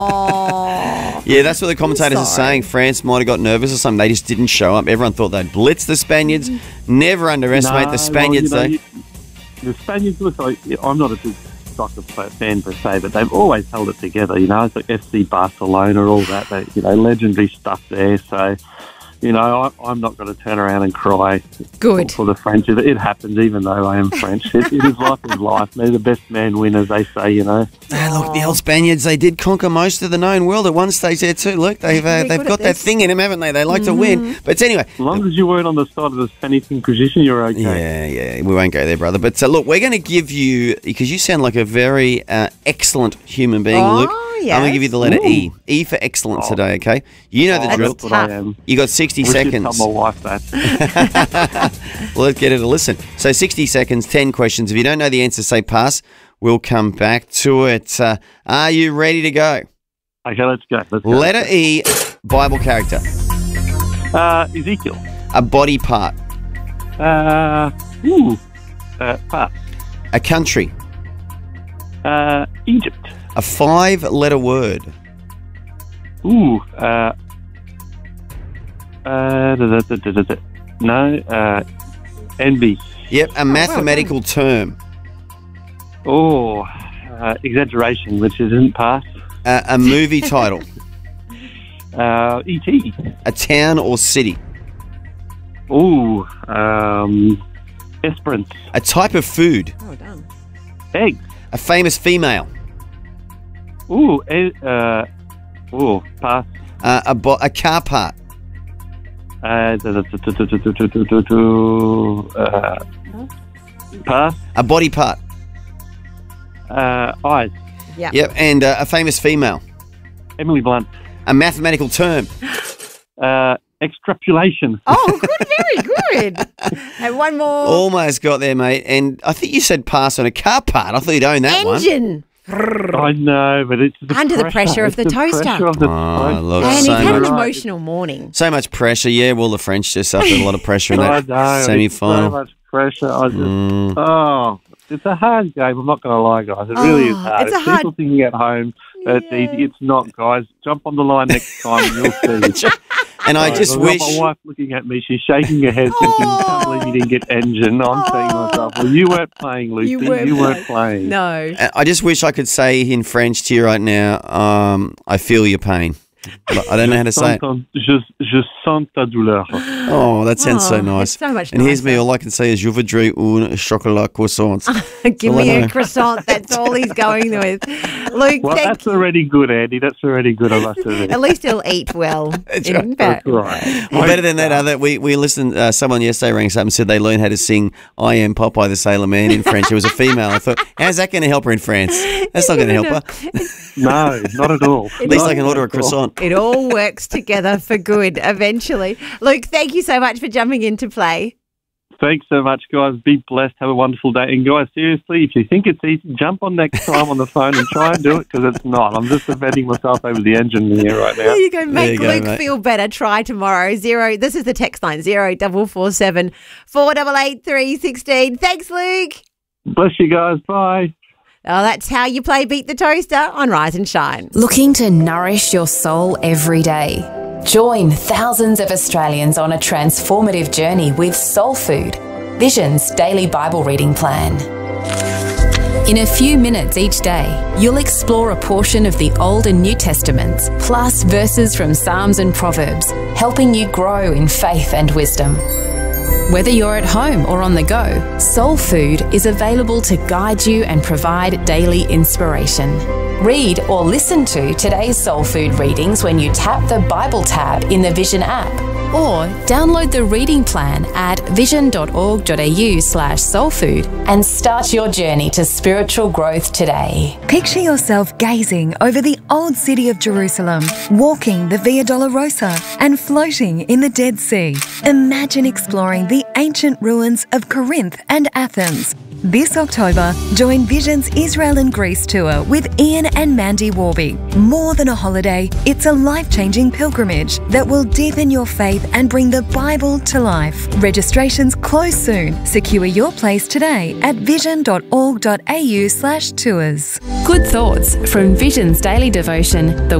Oh. Yeah, that's what the commentators are saying. France might have got nervous or something. They just didn't show up. Everyone thought they'd blitz the Spaniards. Never underestimate the Spaniards, though. The Spaniards, look, I'm not a big soccer fan per se, but they've always held it together. It's like FC Barcelona, all that. Legendary stuff there. So, I'm not going to turn around and cry. Good. For the French. It happens, even though I am French. It is life is life. They're the best man win, as they say, Look, the old Spaniards, they did conquer most of the known world at one stage there too. Look, they've got that thing in them, haven't they? They like to win. But anyway. As long as you weren't on the side of the Spanish Inquisition, you're okay. Yeah, we won't go there, brother. But look, we're going to give you, because you sound like a very excellent human being, Luke. Yes. I'm going to give you the letter E. E for excellent today, okay? You know the drill. That's what I am. You got 60 seconds. Tell my wife that. Well, let's get her to listen. So 60 seconds, 10 questions. If you don't know the answer, say pass. We'll come back to it. Are you ready to go? Okay, let's go. Letter E, Bible character. Ezekiel. A body part. Pass. A country. Egypt. A 5-letter word. NB. Yep, a mathematical term. Exaggeration, which isn't pass. A movie title. E.T. A town or city. Esperance. A type of food. Well done. Egg. A famous female. Pass. A car part. Pass. A body part. Eyes. Yeah. Yep, and a famous female. Emily Blunt. A mathematical term. Extrapolation. Oh, good, very good. And one more. Almost got there, mate. And I think you said pass on a car part. I thought you'd own that one. Engine. I know, but it's under the pressure of the toaster. Look, And he's so had an much, emotional morning. so much pressure. Yeah, well, the French just suffered a lot of pressure in I that know, semi-final. so much pressure. It's a hard game. I'm not going to lie, guys. It really is hard. It's a If hard- people thinking at home that it's easy. It's not, guys. Jump on the line next time and you'll see. And I just I've wish... got my wife looking at me. She's shaking her head thinking, can't believe you didn't get engine. I'm saying to myself, well, you weren't playing, Lucy. You weren't playing. No. I just wish I could say in French to you right now, I feel your pain. But I don't know how to say it. Je sens ta douleur. Oh, that sounds so nice. It's so much And here's me, nicer. all I can say is je voudrais un chocolat croissant. Give me a croissant. That's all he's going with. Luke, Well, that's already good, Andy. That's already good, I must admit. at least he'll eat well. That's In right. fact. Right. Well, better than that, we listened, someone yesterday rang us up and said they learned how to sing I Am Popeye the Sailor Man in French. It was a female. I thought, how's that going to help her in France? That's not going to help her. No, not at all. At least I can order a croissant. It all works together for good eventually. Luke, thank you so much for jumping in to play. Thanks so much, guys. Be blessed. Have a wonderful day. And, guys, seriously, if you think it's easy, jump on next time on the phone and try and do it, because it's not. I'm just defending myself over the engine here right now. There you go. Make you go, Luke mate. feel better. Try tomorrow. This is the text line, 0447 488 316. Thanks, Luke. Bless you guys. Bye. Oh, that's how you play Beat the Toaster on Rise and Shine. Looking to nourish your soul every day? Join thousands of Australians on a transformative journey with Soul Food, Vision's daily Bible reading plan. In a few minutes each day, you'll explore a portion of the Old and New Testaments, plus verses from Psalms and Proverbs, helping you grow in faith and wisdom. Whether you're at home or on the go, Soul Food is available to guide you and provide daily inspiration. Read or listen to today's Soul Food readings when you tap the Bible tab in the Vision app, or download the reading plan at vision.org.au/soulfood and start your journey to spiritual growth today. Picture yourself gazing over the old city of Jerusalem, walking the Via Dolorosa and floating in the Dead Sea. Imagine exploring the ancient ruins of Corinth and Athens, This October, join Vision's Israel and Greece tour with Ian and Mandy Warby. More than a holiday, it's a life-changing pilgrimage that will deepen your faith and bring the Bible to life. Registrations close soon. Secure your place today at vision.org.au/tours. Good thoughts from Vision's daily devotion, The